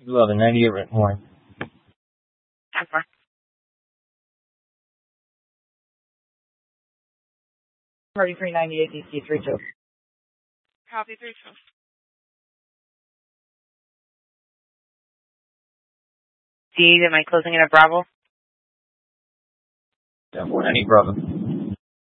11, 98 written line. 10-4. Party 398 DC 32. Copy 32. D, am I closing in at Bravo? Yeah, 490 Bravo.